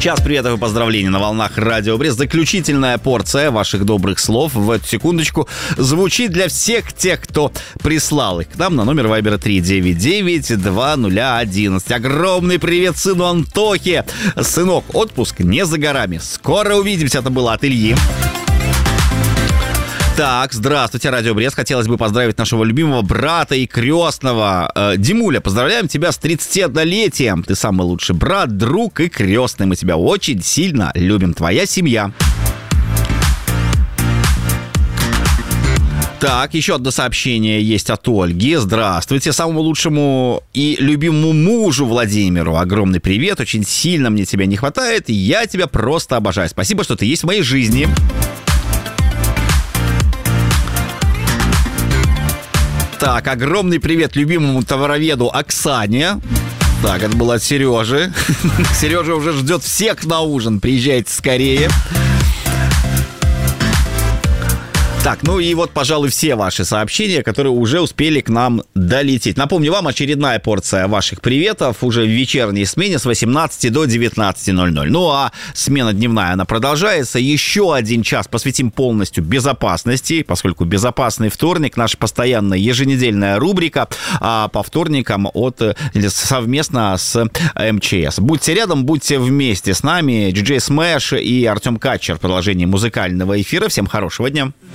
Час приветов и поздравлений на волнах Радио Брест. Заключительная порция ваших добрых слов в эту секундочку звучит для всех тех, кто прислал их к нам на номер Вайбера 399-2011. Огромный привет сыну Антохе. Сынок, отпуск не за горами. Скоро увидимся. Это было от Ильи. Так, здравствуйте, Радио Брест. Хотелось бы поздравить нашего любимого брата и крестного. Димуля, поздравляем тебя с 31-летием. Ты самый лучший брат, друг и крестный. Мы тебя очень сильно любим. Твоя семья. Так, еще одно сообщение есть от Ольги. Здравствуйте, самому лучшему и любимому мужу Владимиру. Огромный привет, очень сильно мне тебя не хватает. Я тебя просто обожаю. Спасибо, что ты есть в моей жизни. Так, огромный привет любимому товароведу Оксане. Так, это было от Сережи. Сережа уже ждет всех на ужин. Приезжайте скорее. Так, ну и вот, пожалуй, все ваши сообщения, которые уже успели к нам долететь. Напомню вам, очередная порция ваших приветов уже в вечерней смене с 18 до 19:00. Ну а смена дневная, она продолжается. Еще один час посвятим полностью безопасности, поскольку безопасный вторник, наша постоянная еженедельная рубрика по вторникам совместно с МЧС. Будьте рядом, будьте вместе с нами. DJ Smash и Артем Качер в продолжении музыкального эфира. Всем хорошего дня.